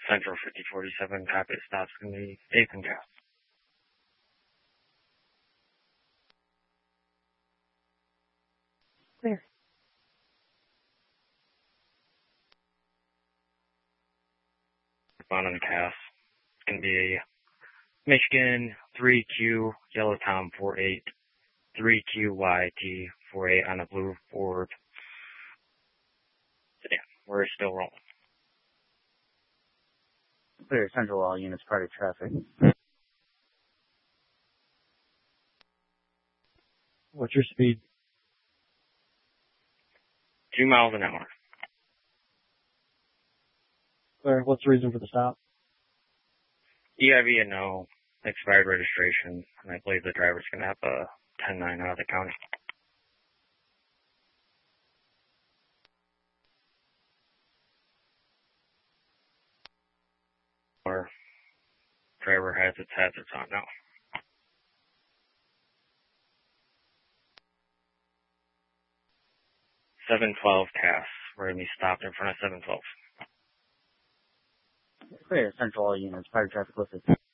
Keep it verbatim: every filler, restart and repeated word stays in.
Central fifty forty-seven, copy it stops going to be eighth and Gas. Clear. On the Cass. It's going to be Michigan three Q, Yellow Tom four eight, three Q Y T four eight on a blue Ford. So yeah, we're still rolling. Clear. Central, all units, party traffic. What's your speed? Two miles an hour. Clear. What's the reason for the stop? E I V and no expired registration, and I believe the driver's going to have a ten nine out of the county. Our driver has its hazards on now. seven twelve Cass. We're going to be stopped in front of seven twelve. Clear. Central, all units, party traffic listed.